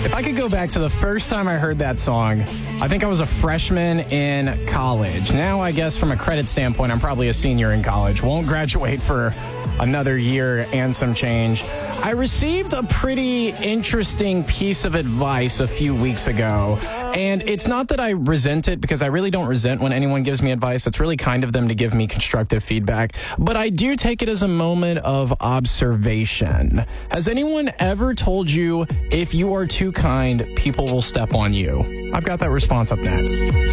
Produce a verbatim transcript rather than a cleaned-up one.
If I could go back to the first time I heard that song, I think I was a freshman in college. Now, I guess from a credit standpoint, I'm probably a senior in college. Won't graduate for another year and some change. I received a pretty interesting piece of advice a few weeks ago. And it's not that I resent it, because I really don't resent when anyone gives me advice. It's really kind of them to give me constructive feedback. But I do take it as a moment of observation. Has anyone ever told you, if you are too kind, people will step on you? I've got that response up next.